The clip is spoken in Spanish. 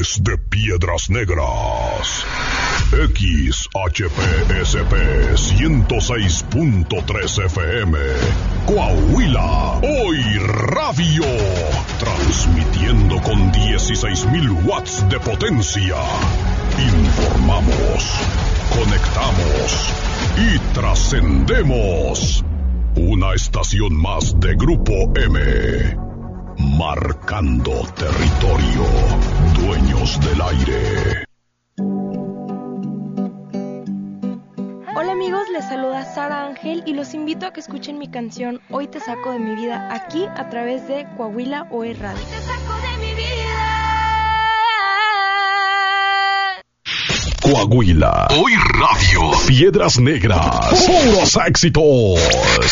Desde Piedras Negras, XHPSP 106.3 FM, Coahuila, Hoy Radio, transmitiendo con 16,000 watts de potencia. Informamos, conectamos y trascendemos. Una estación más de Grupo M. Marcando territorio, dueños del aire. Hola amigos, les saluda Sara Ángel y los invito a que escuchen mi canción Hoy te saco de mi vida aquí a través de Coahuila Hoy Radio. Hoy te saco de mi vida. Coahuila Hoy Radio. Piedras Negras. Puros éxitos.